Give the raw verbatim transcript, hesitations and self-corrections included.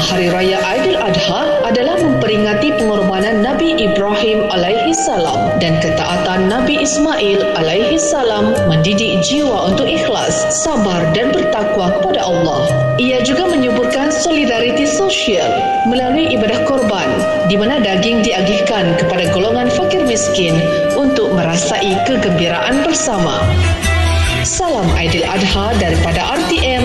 Hari Raya Aidiladha adalah memperingati pengorbanan Nabi Ibrahim alaihi salam dan ketaatan Nabi Ismail alaihi salam mendidik jiwa untuk ikhlas, sabar dan bertakwa kepada Allah. Ia juga menyuburkan solidariti sosial melalui ibadah korban di mana daging diagihkan kepada golongan fakir miskin untuk merasai kegembiraan bersama. Salam Aidiladha daripada R T M